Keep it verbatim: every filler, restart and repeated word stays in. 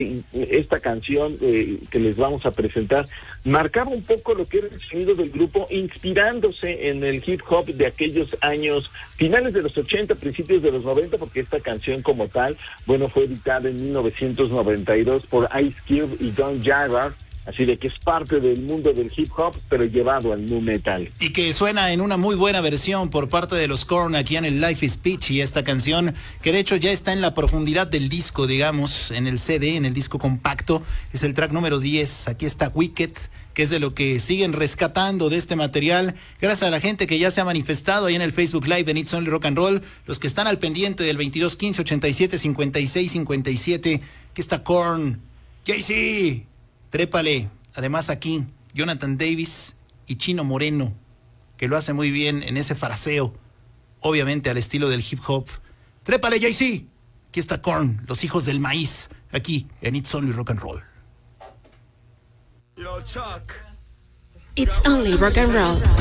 esta canción eh, que les vamos a presentar marcaba un poco lo que era el sonido del grupo, inspirándose en el hip hop de aquellos años, finales de los ochenta, principios de los noventa, porque esta canción como tal, bueno, fue editada en mil novecientos noventa y dos por Ice Cube y Don Jagger. Así de que es parte del mundo del hip hop, pero llevado al nu metal. Y que suena en una muy buena versión por parte de los Korn aquí en el Life is Pitch. Y esta canción, que de hecho ya está en la profundidad del disco, digamos, en el C D, en el disco compacto, es el track número diez. Aquí está Wicked, que es de lo que siguen rescatando de este material. Gracias a la gente que ya se ha manifestado ahí en el Facebook Live de It's Only Rock and Roll, los que están al pendiente del veintidós quince ochenta y siete cincuenta y seis cincuenta y siete. Aquí está Korn, Jay-Z. Trépale, además aquí, Jonathan Davis y Chino Moreno, que lo hace muy bien en ese fraseo, obviamente al estilo del hip hop. Trépale, Jay-Z. Aquí está Korn, los hijos del maíz, aquí en It's Only Rock and Roll. It's Only Rock and Roll.